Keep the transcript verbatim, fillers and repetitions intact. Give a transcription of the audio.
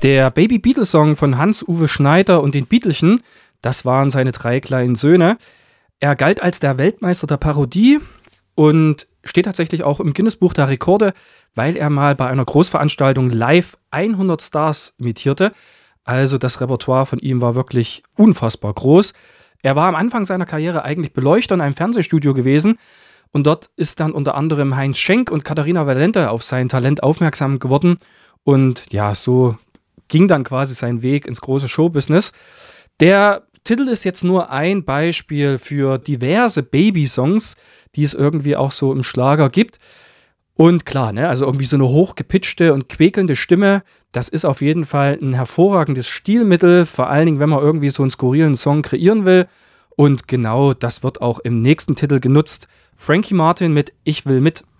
Der Baby Beatle Song von Hans-Uwe Schneider und den Beatelchen, das waren seine drei kleinen Söhne. Er galt als der Weltmeister der Parodie und steht tatsächlich auch im Guinness-Buch der Rekorde, weil er mal bei einer Großveranstaltung live hundert Stars imitierte. Also das Repertoire von ihm war wirklich unfassbar groß. Er war am Anfang seiner Karriere eigentlich Beleuchter in einem Fernsehstudio gewesen und dort ist dann unter anderem Heinz Schenk und Katharina Valente auf sein Talent aufmerksam geworden und ja, so ging dann quasi sein Weg ins große Showbusiness. Der Titel ist jetzt nur ein Beispiel für diverse Baby-Songs, die es irgendwie auch so im Schlager gibt. Und klar, ne, also irgendwie so eine hochgepitchte und quäkelnde Stimme, das ist auf jeden Fall ein hervorragendes Stilmittel, vor allen Dingen, wenn man irgendwie so einen skurrilen Song kreieren will. Und genau das wird auch im nächsten Titel genutzt. Frankie Martin mit Ich will mit.